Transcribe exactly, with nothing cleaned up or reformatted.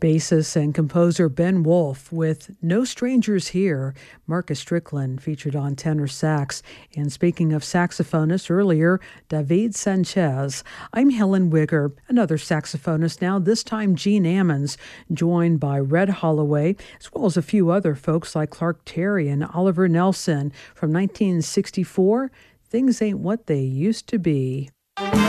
Bassist and composer Ben Wolf with No Strangers Here. Marcus Strickland featured on tenor sax. And speaking of saxophonists earlier, David Sanchez. I'm Helen Wigger, another saxophonist now, this time Gene Ammons, joined by Red Holloway, as well as a few other folks like Clark Terry and Oliver Nelson from nineteen sixty-four, Things Ain't What They Used to Be.